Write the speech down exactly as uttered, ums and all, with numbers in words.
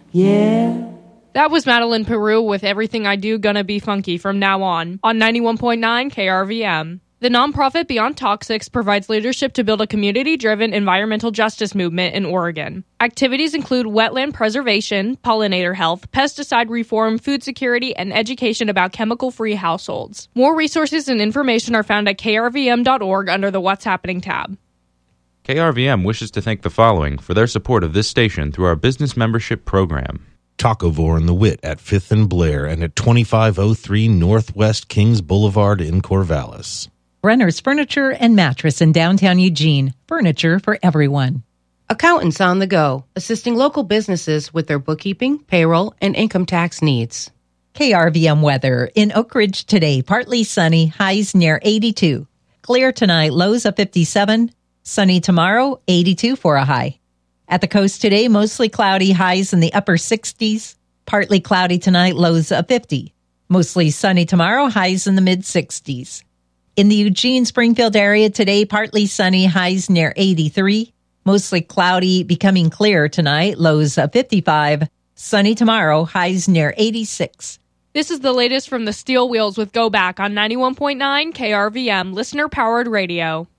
Yeah. That was Madeline Peru with Everything I Do Gonna Be Funky from now on, on ninety-one point nine K R V M. The nonprofit Beyond Toxics provides leadership to build a community-driven environmental justice movement in Oregon. Activities include wetland preservation, pollinator health, pesticide reform, food security, and education about chemical-free households. More resources and information are found at K R V M dot org under the What's Happening tab. K R V M wishes to thank the following for their support of this station through our business membership program. Tacovore and the Wit at fifth and Blair and at twenty-five oh three Northwest Kings Boulevard in Corvallis. Brenner's Furniture and Mattress in downtown Eugene. Furniture for everyone. Accountants on the Go, assisting local businesses with their bookkeeping, payroll, and income tax needs. K R V M weather. In Oak Ridge today, partly sunny, highs near eighty-two. Clear tonight, lows of fifty-seven. Sunny tomorrow, eighty-two for a high. At the coast today, mostly cloudy, highs in the upper sixties. Partly cloudy tonight, lows of fifty. Mostly sunny tomorrow, highs in the mid-sixties. In the Eugene-Springfield area today, partly sunny, highs near eighty-three. Mostly cloudy, becoming clear tonight, lows of fifty-five. Sunny tomorrow, highs near eighty-six. This is the latest from the Steel Wheels with Go Back on ninety-one point nine K R V M, listener-powered radio.